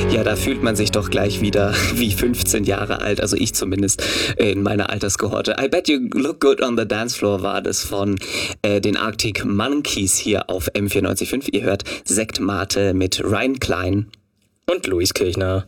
Ja, da fühlt man sich doch gleich wieder wie 15 Jahre alt, also ich zumindest in meiner Alterskohorte. I Bet You Look Good on the Dance Floor war das von den Arctic Monkeys hier auf M94.5. Ihr hört Sekt Mate mit Ryan Klein und Luis Kirchner.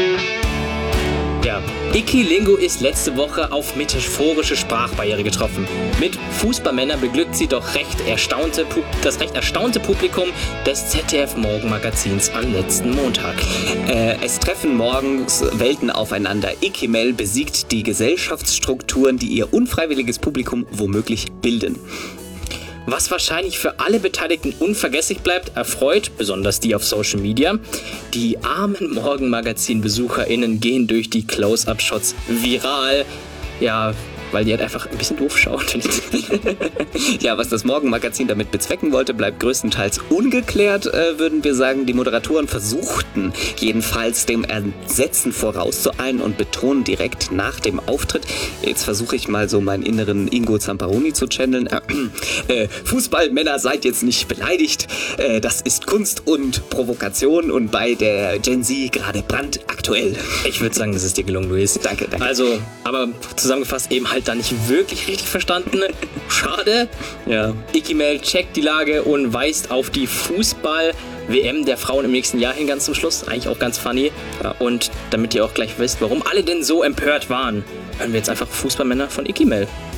Ja, Icky Lingo ist letzte Woche auf metaphorische Sprachbarriere getroffen. Mit Fußballmännern beglückt sie doch das recht erstaunte Publikum des ZDF-Morgenmagazins am letzten Montag. Es treffen morgens Welten aufeinander. Icky Mel besiegt die Gesellschaftsstrukturen, die ihr unfreiwilliges Publikum womöglich bilden. Was wahrscheinlich für alle Beteiligten unvergesslich bleibt, erfreut, besonders die auf Social Media. Die armen Morgenmagazin-BesucherInnen gehen durch die Close-Up-Shots viral. Ja, weil die halt einfach ein bisschen doof schaut. Ja, was das Morgenmagazin damit bezwecken wollte, bleibt größtenteils ungeklärt, würden wir sagen. Die Moderatoren versuchten jedenfalls dem Entsetzen vorauszueilen und betonen direkt nach dem Auftritt, jetzt versuche ich mal so meinen inneren Ingo Zamparoni zu channeln, Fußballmänner, seid jetzt nicht beleidigt, das ist Kunst und Provokation und bei der Gen Z gerade brandaktuell. Ich würde sagen, das ist dir gelungen, Luis. Danke. Also, aber zusammengefasst eben halt da nicht wirklich richtig verstanden. Schade. Ja. Icky Mel checkt die Lage und weist auf die Fußball-WM der Frauen im nächsten Jahr hin, ganz zum Schluss. Eigentlich auch ganz funny. Ja. Und damit ihr auch gleich wisst, warum alle denn so empört waren, hören wir jetzt einfach Fußballmänner von Icky Mel.